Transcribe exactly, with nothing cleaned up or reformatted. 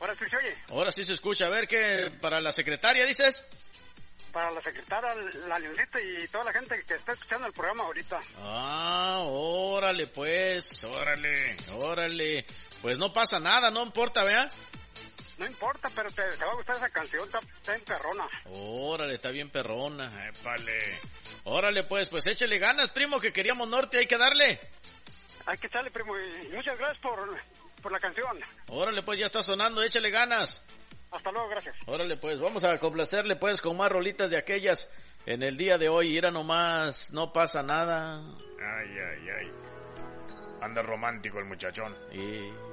Ahora sí se oye. Ahora sí se escucha. A ver, ¿qué? ¿Para la secretaria dices? Para la secretaria, la Leoncita y toda la gente que está escuchando el programa ahorita. Ah, órale pues, órale, órale. Pues no pasa nada, no importa, ¿vea? No importa, pero te, te va a gustar esa canción, está, está en perrona. Órale, está bien perrona, épale. Órale pues, pues échale ganas, primo, que queríamos norte, hay que darle. Hay que echarle, primo, y muchas gracias por, por la canción. Órale pues, ya está sonando, échale ganas. Hasta luego, gracias. Órale pues, vamos a complacerle pues con más rolitas de aquellas en el día de hoy. Era nomás, no pasa nada. Ay, ay, ay. Anda romántico el muchachón. Y...